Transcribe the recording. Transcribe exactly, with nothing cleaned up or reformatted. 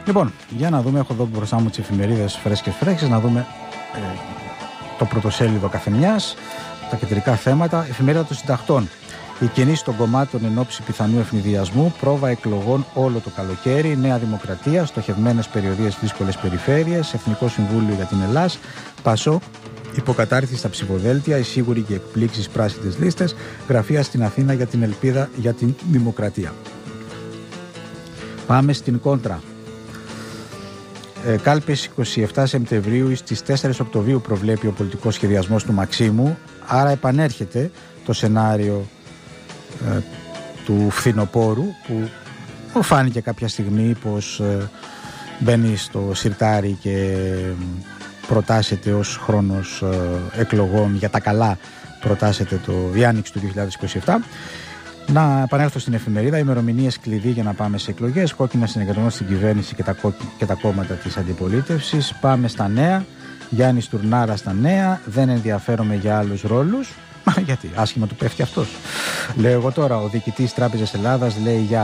Λοιπόν, για να δούμε, έχω εδώ μπροστά μου τις εφημερίδες φρέσκες φρέσκες, να δούμε ε, το πρωτοσέλιδο καθεμιάς, τα κεντρικά θέματα. Εφημερίδα των Συντακτών. Οι κινήσεις των κομμάτων εν ώψη πιθανού ευνηδιασμού, πρόβα εκλογών όλο το καλοκαίρι, Νέα Δημοκρατία, στοχευμένες περιοδίες δύσκολες περιφέρειες, Εθνικό Συμβούλιο για την Ελλάς, Πασόκ, υποκατάρτιση στα ψηφοδέλτια, οι σίγουροι και εκπλήξεις πράσινες λίστες, γραφεία στην Αθήνα για την ελπίδα για την δημοκρατία. Πάμε στην κόντρα. Ε, κάλπες εικοστή εβδόμη Σεπτεμβρίου στις τέσσερις Οκτωβρίου προβλέπει ο πολιτικός σχεδιασμός του Μαξίμου, άρα επανέρχεται το σενάριο ε, του φθινοπόρου που μου φάνηκε κάποια στιγμή πως ε, μπαίνει στο σιρτάρι και προτάσεται ως χρόνος ε, εκλογών για τα καλά, προτάσεται το διάνοιξη του δύο χιλιάδες είκοσι επτά. Να επανέλθω στην εφημερίδα, ημερομηνίες κλειδί για να πάμε σε εκλογές, κόκκινα συνεργασμό στην κυβέρνηση και τα, και τα κόμματα της αντιπολίτευσης. Πάμε στα νέα, Γιάννης Τουρνάρα στα νέα, δεν ενδιαφέρομαι για άλλους ρόλους. Μα γιατί, άσχημα του πέφτει αυτός. Λέω εγώ τώρα, ο διοικητής Τράπεζας Ελλάδας λέει για